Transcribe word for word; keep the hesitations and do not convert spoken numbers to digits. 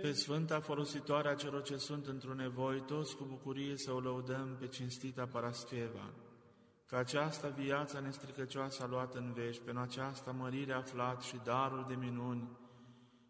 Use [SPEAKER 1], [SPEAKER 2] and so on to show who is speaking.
[SPEAKER 1] Pe Sfânta folositoare a celor ce sunt într-o nevoi, toți cu bucurie să o lăudăm pe cinstita Parascheva. Că aceasta viața nestricăcioasă a luat în vești, pe aceasta mărire aflat și darul de minuni,